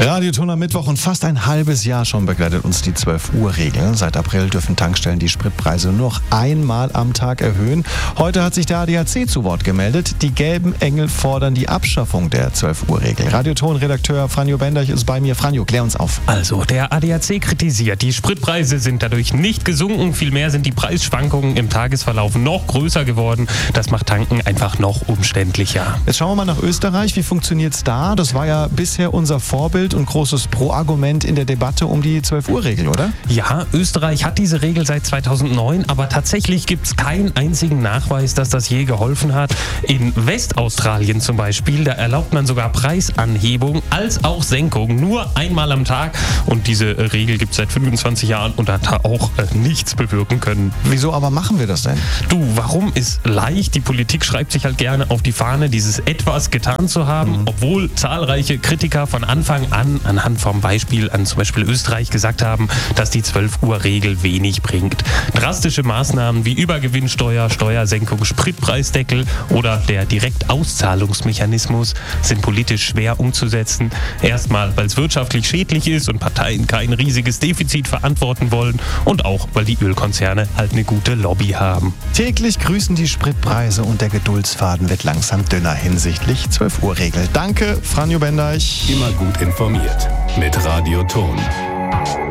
Radioton am Mittwoch und fast ein halbes Jahr schon begleitet uns die 12-Uhr-Regel. Seit April dürfen Tankstellen die Spritpreise nur noch einmal am Tag erhöhen. Heute hat sich der ADAC zu Wort gemeldet. Die gelben Engel fordern die Abschaffung der 12-Uhr-Regel. Radioton-Redakteur Franjo Benderch ist bei mir. Franjo, klär uns auf. Also, der ADAC kritisiert, die Spritpreise sind dadurch nicht gesunken. Vielmehr sind die Preisschwankungen im Tagesverlauf noch größer geworden. Das macht Tanken einfach noch umständlicher. Jetzt schauen wir mal nach Österreich. Wie funktioniert es da? Das war ja bisher unser Vorbild und großes Pro-Argument in der Debatte um die 12-Uhr-Regel, oder? Ja, Österreich hat diese Regel seit 2009, aber tatsächlich gibt es keinen einzigen Nachweis, dass das je geholfen hat. In Westaustralien zum Beispiel, da erlaubt man sogar Preisanhebung als auch Senkung nur einmal am Tag. Und diese Regel gibt es seit 25 Jahren und hat auch nichts bewirken können. Wieso aber machen wir das denn? Du, warum ist leicht? Die Politik schreibt sich halt gerne auf die Fahne, dieses etwas getan zu haben, obwohl zahlreiche Kritiker von Anfang an anhand vom Beispiel an zum Beispiel Österreich gesagt haben, dass die 12-Uhr-Regel wenig bringt. Drastische Maßnahmen wie Übergewinnsteuer, Steuersenkung, Spritpreisdeckel oder der Direktauszahlungsmechanismus sind politisch schwer umzusetzen. Erstmal, weil es wirtschaftlich schädlich ist und Parteien kein riesiges Defizit verantworten wollen und auch, weil die Ölkonzerne halt eine gute Lobby haben. Täglich grüßen die Spritpreise und der Geduldsfaden wird langsam dünner hinsichtlich 12-Uhr-Regel. Danke, Franjo Benderch. Immer gut informiert mit Radioton.